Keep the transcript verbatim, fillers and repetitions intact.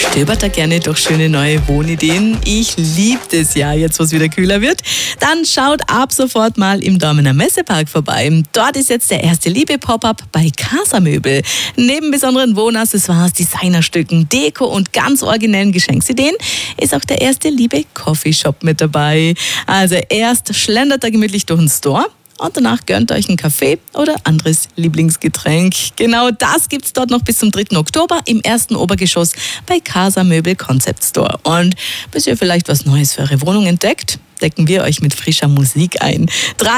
Stöbert da gerne durch schöne neue Wohnideen. Ich liebe das ja, jetzt wo es wieder kühler wird. Dann schaut ab sofort mal im Dormener Messepark vorbei. Dort ist jetzt der erste Liebe-Pop-Up bei Casa Möbel. Neben besonderen Wohnaccessoires, Designerstücken, Deko und ganz originellen Geschenksideen ist auch der erste Liebe-Coffeeshop mit dabei. Also erst schlendert er gemütlich durch den Store und danach gönnt euch einen Kaffee oder anderes Lieblingsgetränk. Genau das gibt's dort noch bis zum dritten Oktober im ersten Obergeschoss bei Casa Möbel Concept Store. Und bis ihr vielleicht was Neues für eure Wohnung entdeckt, decken wir euch mit frischer Musik ein.